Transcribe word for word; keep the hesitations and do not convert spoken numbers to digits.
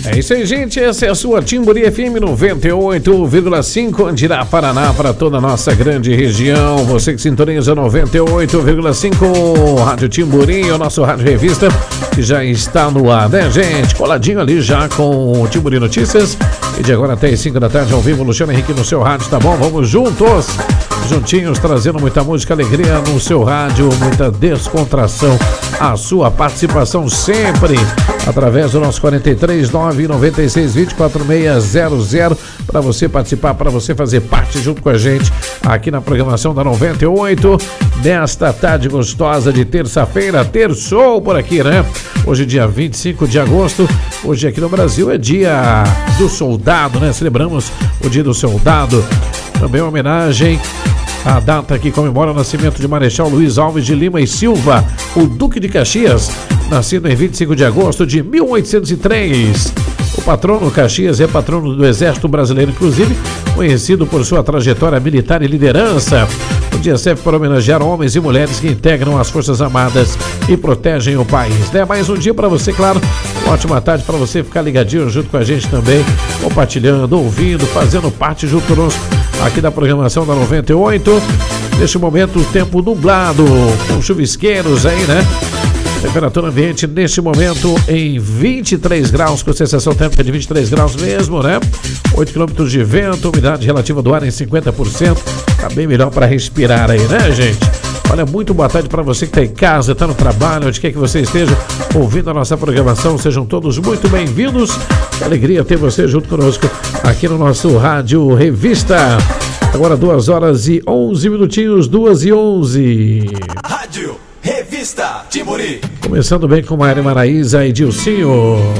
É isso aí, gente. Essa é a sua Timburi F M noventa e oito vírgula cinco, Andirá, Paraná, para toda a nossa grande região. Você que sintoniza noventa e oito vírgula cinco, Rádio Timburi, o nosso Rádio Revista, que já está no ar, né, gente? Coladinho ali já com o Timburi Notícias. E de agora até as cinco da tarde, ao vivo, Luciano Henrique no seu rádio, tá bom? Vamos juntos, juntinhos, trazendo muita música, alegria no seu rádio, muita descontração. A sua participação sempre através do nosso quarenta e três, nove noventa e seis, vinte e quatro, seis zero zero, para você participar, para você fazer parte junto com a gente aqui na programação da noventa e oito, nesta tarde gostosa de terça-feira, terçou por aqui, né? Hoje dia vinte e cinco de agosto, hoje aqui no Brasil é dia do soldado, né? Celebramos o dia do soldado, também uma homenagem a data que comemora o nascimento de Marechal Luiz Alves de Lima e Silva, o Duque de Caxias, nascido em vinte e cinco de agosto de mil oitocentos e três. O patrono Caxias é patrono do Exército Brasileiro, inclusive conhecido por sua trajetória militar e liderança. O dia serve para homenagear homens e mulheres que integram as Forças Armadas e protegem o país, né? Mais um dia para você, claro, uma ótima tarde para você ficar ligadinho junto com a gente também, compartilhando, ouvindo, fazendo parte junto conosco aqui da programação da noventa e oito. Neste momento, tempo nublado, com chuvisqueiros aí, né? Temperatura ambiente neste momento em vinte e três graus, com sensação térmica de vinte e três graus mesmo, né? oito quilômetros de vento, umidade relativa do ar em cinquenta por cento. Tá bem melhor para respirar aí, né, gente? Olha, muito boa tarde para você que está em casa, está no trabalho, onde quer que você esteja ouvindo a nossa programação. Sejam todos muito bem-vindos. Que alegria ter você junto conosco aqui no nosso Rádio Revista. Agora duas horas e onze minutinhos, duas e onze. Rádio Revista Timburi. Começando bem com Maíra Maraíza e Dilcinho.